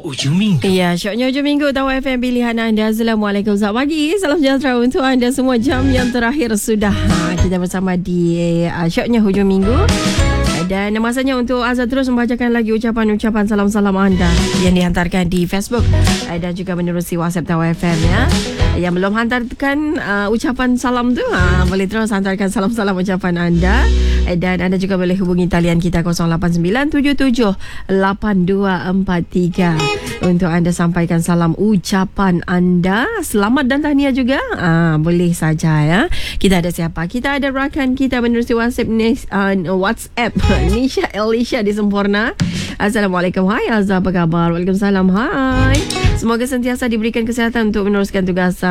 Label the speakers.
Speaker 1: Ujung Minggu.
Speaker 2: Ya, syoknya Ujung Minggu Tahu FM pilihan anda. Assalamualaikum, selamat pagi. Salam sejahtera untuk anda semua. Jam yang terakhir sudah kita bersama di syoknya Ujung Minggu. Dan masanya untuk Azhar terus membacakan lagi ucapan-ucapan salam-salam anda yang dihantarkan di Facebook dan juga menerusi WhatsApp Tahu FM ya. Yang belum hantarkan ucapan salam tu boleh terus hantarkan salam-salam ucapan anda. Dan anda juga boleh hubungi talian kita 0897782243 untuk anda sampaikan salam ucapan anda. Selamat dan tahniah juga. Boleh saja ya. Kita ada siapa? Kita ada rakan kita menerusi WhatsApp Nisha Elisha di Sempurna. Assalamualaikum. Hai Azhar, apa khabar? Waalaikumsalam. Hai. Semoga sentiasa diberikan kesihatan untuk meneruskan tugas